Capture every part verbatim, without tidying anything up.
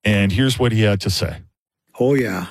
And here's what he had to say. Oh, yeah.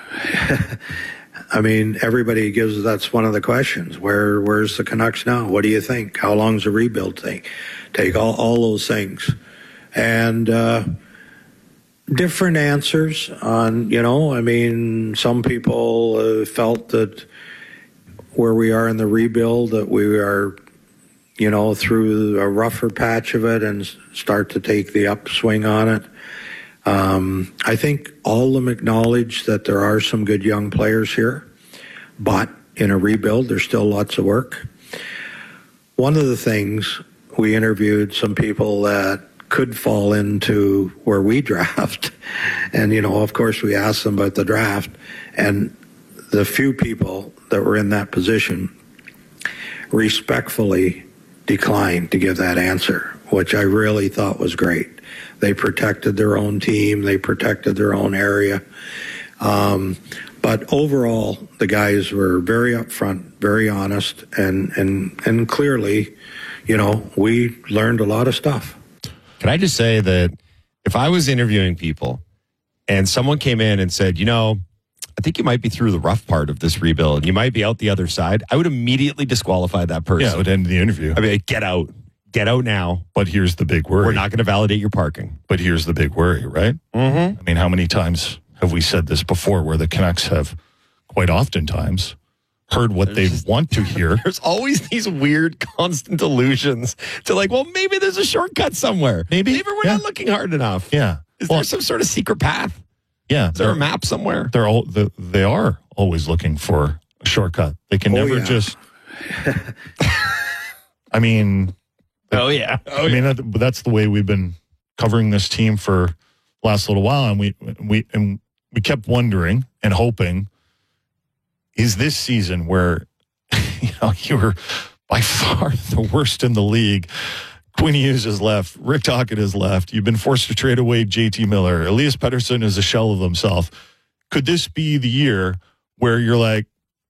I mean, everybody gives, that's one of the questions. Where, where's the Canucks now? What do you think? How long's the rebuild take? Take all, all those things. And uh, different answers on, you know, I mean, some people uh, felt that where we are in the rebuild, that we are, you know, through a rougher patch of it and start to take the upswing on it. Um, I think all of them acknowledge that there are some good young players here, but in a rebuild, there's still lots of work. One of the things, we interviewed some people that could fall into where we draft. And, you know, of course, we asked them about the draft. And the few people that were in that position respectfully declined to give that answer, which I really thought was great. They protected their own team. They protected their own area. Um, but overall, the guys were very upfront, very honest, and, and, and clearly, you know, we learned a lot of stuff. Can I just say that if I was interviewing people and someone came in and said, you know, I think you might be through the rough part of this rebuild, you might be out the other side, I would immediately disqualify that person. Yeah, it would end the interview. I mean, get out. Get out now. But here's the big worry. We're not going to validate your parking. But here's the big worry, right? Mm-hmm. I mean, how many times have we said this before where the Canucks have quite oftentimes heard what they want to hear? There's always these weird, constant allusions to like, well, maybe there's a shortcut somewhere. Maybe. Maybe we're yeah. not looking hard enough. Yeah. Is well, there some sort of secret path? Yeah. Is there a map somewhere? They're all, the, they are always looking for a shortcut. They can oh, never yeah. just... I mean... Oh, yeah. Oh, I mean, that, that's the way we've been covering this team for the last little while. And we, we, and we kept wondering and hoping, is this season where, you know, you were by far the worst in the league. Quinn Hughes has left. Rick Tocchet has left. You've been forced to trade away J T Miller. Elias Pettersson is a shell of himself. Could this be the year where you're like,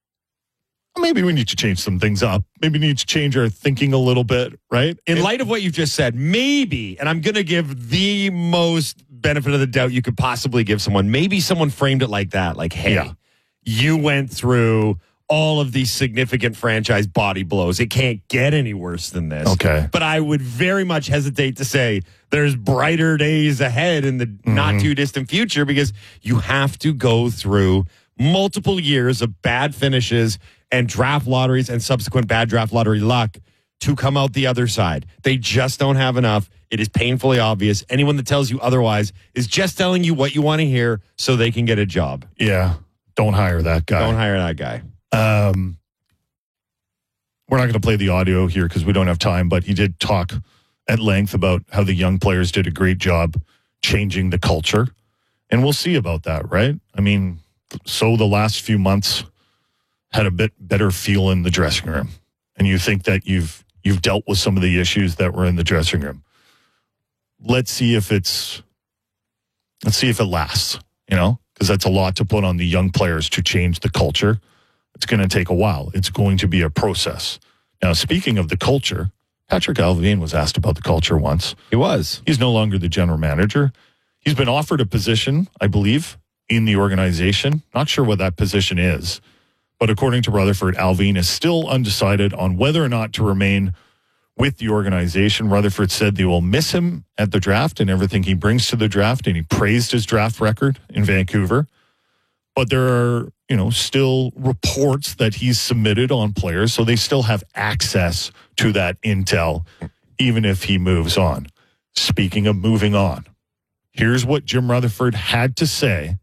maybe we need to change some things up. Maybe we need to change our thinking a little bit, right? In it, light of what you've just said, maybe, and I'm going to give the most benefit of the doubt you could possibly give someone. Maybe someone framed it like that. Like, hey, yeah. you went through all of these significant franchise body blows. It can't get any worse than this. Okay. But I would very much hesitate to say there's brighter days ahead in the mm-hmm. not too distant future, because you have to go through multiple years of bad finishes and draft lotteries and subsequent bad draft lottery luck to come out the other side. They just don't have enough. It is painfully obvious. Anyone that tells you otherwise is just telling you what you want to hear so they can get a job. Yeah. Don't hire that guy. Don't hire that guy. Um, we're not going to play the audio here because we don't have time, but he did talk at length about how the young players did a great job changing the culture. And we'll see about that, right? I mean, so the last few months had a bit better feel in the dressing room, and you think that you've you've dealt with some of the issues that were in the dressing room. Let's see if it's let's see if it lasts, you know, because that's a lot to put on the young players to change the culture. It's going to take a while. It's going to be a process. Now, speaking of the culture, Patrick Allvin was asked about the culture once. He was. He's no longer the general manager. He's been offered a position, I believe, in the organization. Not sure what that position is. But according to Rutherford, Allvin is still undecided on whether or not to remain with the organization. Rutherford said they will miss him at the draft and everything he brings to the draft, and he praised his draft record in Vancouver. But there are, you know, still reports that he's submitted on players, so they still have access to that intel, even if he moves on. Speaking of moving on, here's what Jim Rutherford had to say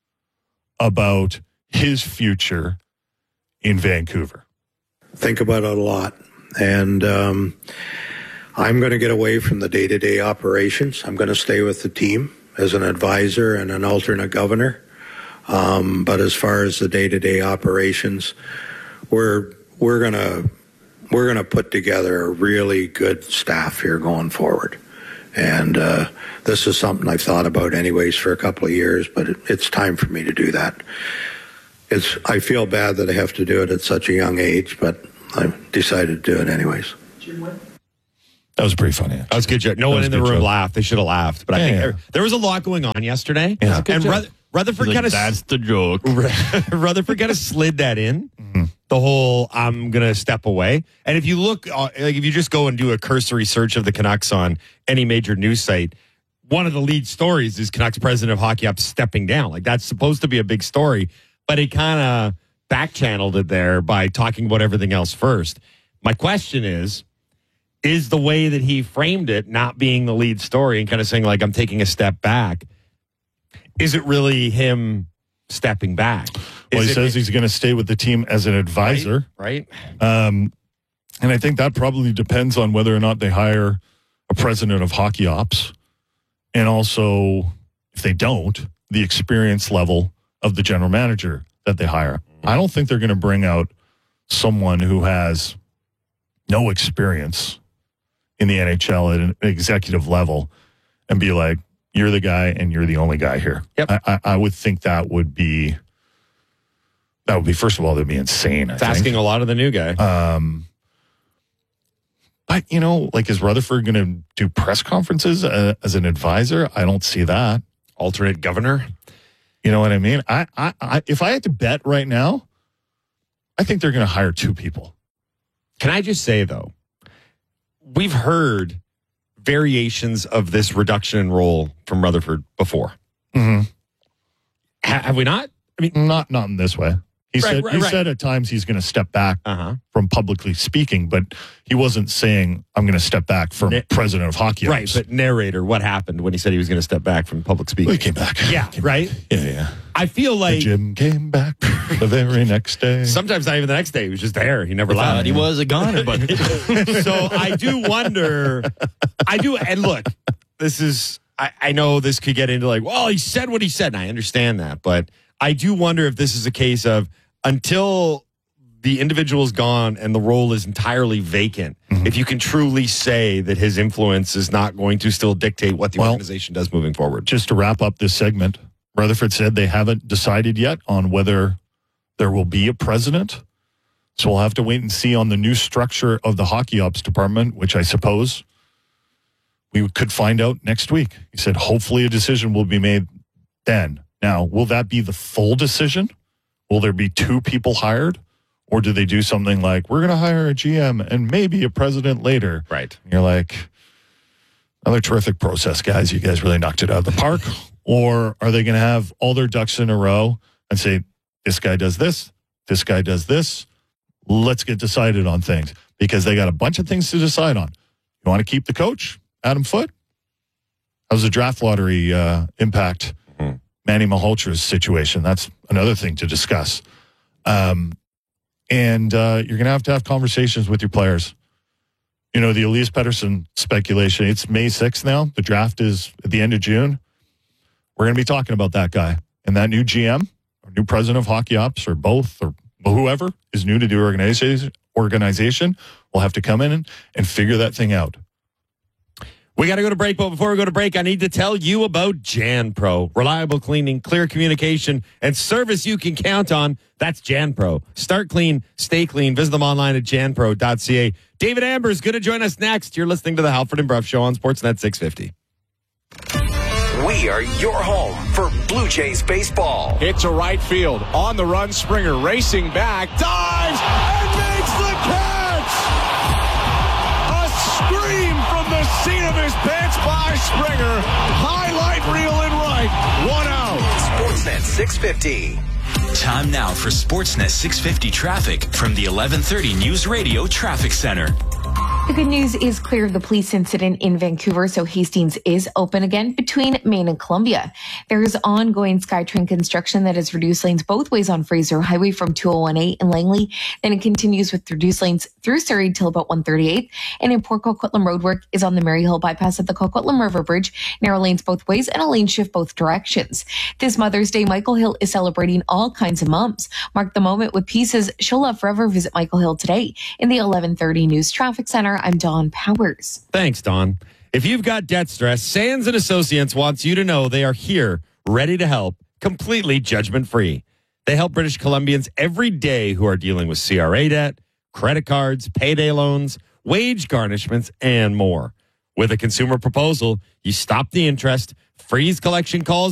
about his future in Vancouver. Think about it a lot. And um, I'm going to get away from the day-to-day operations. I'm going to stay with the team as an advisor and an alternate governor. Um, but as far as the day-to-day operations, we're we're going to we're going to put together a really good staff here going forward. And uh, this is something I've thought about anyways for a couple of years, but it, it's time for me to do that. It's, I feel bad that I have to do it at such a young age, but I've decided to do it anyways. That was pretty funny. That was a good joke. No That one was in a the good room joke. laughed. They should have laughed. But I Yeah, think yeah. there, there was a lot going on yesterday. Yeah. That's a And Ruth- Rutherford Like, kind of that's the joke. Rutherford kind of slid that in. Mm-hmm. The whole I'm gonna step away. And if you look, uh, like if you just go and do a cursory search of the Canucks on any major news site, one of the lead stories is Canucks president of hockey ops stepping down. Like that's supposed to be a big story, but he kind of back channeled it there by talking about everything else first. My question is, is the way that he framed it not being the lead story and kind of saying like I'm taking a step back? Is it really him stepping back? Well, Is he it- says he's going to stay with the team as an advisor. right? Um, and I think that probably depends on whether or not they hire a president of hockey ops. And also, if they don't, the experience level of the general manager that they hire. I don't think they're going to bring out someone who has no experience in the N H L at an executive level and be like, you're the guy and you're the only guy here. Yep. I, I, I would think that would be, that would be, first of all, that'd be insane. I It's think. asking a lot of the new guy. Um, but, you know, like, is Rutherford going to do press conferences uh, as an advisor? I don't see that. Alternate governor. You know what I mean? I, I, I if I had to bet right now, I think they're going to hire two people. Can I just say, though, we've heard variations of this reduction in role from Rutherford before. Mm-hmm. Ha- have we not? I mean, Not not in this way. He Right, said right, he right. said at times he's going to step back uh-huh. from publicly speaking, but he wasn't saying I'm going to step back from Ne- president of hockey. Right, ops. but narrator, what happened when he said he was going to step back from public speaking? Well, he came back. Yeah, Came- right? Yeah, yeah. I feel like Jim came back the very next day. sometimes not even the next day. He was just there. He never Thought left. he was a goner, but So I do wonder. I do, and look, this is. I, I know this could get into like, well, he said what he said, and I understand that, but I do wonder if this is a case of until the individual is gone and the role is entirely vacant, Mm-hmm. if you can truly say that his influence is not going to still dictate what the Well, organization does moving forward. Just to wrap up this segment, Rutherford said they haven't decided yet on whether there will be a president. So we'll have to wait and see on the new structure of the hockey ops department, which I suppose we could find out next week. He said hopefully a decision will be made then. Now, will that be the full decision? Will there be two people hired? Or do they do something like, we're going to hire a G M and maybe a president later? Right. And you're like, another terrific process, guys. You guys really knocked it out of the park. Or are they going to have all their ducks in a row and say, this guy does this, this guy does this. Let's get decided on things because they got a bunch of things to decide on. You want to keep the coach, Adam Foote? How's the draft lottery uh, impact Mhm. Manny Malhotra's situation? That's another thing to discuss. Um, and uh, you're going to have to have conversations with your players. You know, the Elias Pettersson speculation, it's May sixth now. The draft is at the end of June. We're going to be talking about that guy. And that new G M, or new president of hockey ops, or both, or whoever is new to the organization, organization will have to come in and, and figure that thing out. We got to go to break, but before we go to break, I need to tell you about Jan Pro. Reliable cleaning, clear communication, and service you can count on. That's Jan Pro. Start clean, stay clean. Visit them online at jan pro dot c a. David Amber is going to join us next. You're listening to the Halford and Bruff Show on Sportsnet six fifty. We are your home for Blue Jays baseball. Hit to right field. On the run, Springer racing back. Dives and makes the catch! A scream from the seat of his pants by Springer. Highlight reel in right. One out. Sportsnet six fifty. Time now for Sportsnet six fifty traffic from the eleven thirty News Radio Traffic Center. The good news is clear of the police incident in Vancouver, so Hastings is open again between Maine and Columbia. There is ongoing SkyTrain construction that has reduced lanes both ways on Fraser Highway from two oh one A in Langley. Then it continues with reduced lanes through Surrey till about one thirty-eighth. And in Port Coquitlam, roadwork is on the Maryhill bypass at the Coquitlam River Bridge. Narrow lanes both ways and a lane shift both directions. This Mother's Day, Michael Hill is celebrating all kinds of moms. Mark the moment with pieces she'll love forever. Visit Michael Hill today in the eleven thirty News Traffic Center. I'm Dawn Powers. Thanks, Don. If you've got debt stress, Sands and Associates wants you to know they are here, ready to help, completely judgment-free. They help British Columbians every day who are dealing with C R A debt, credit cards, payday loans, wage garnishments, and more. With a consumer proposal, you stop the interest, freeze collection calls,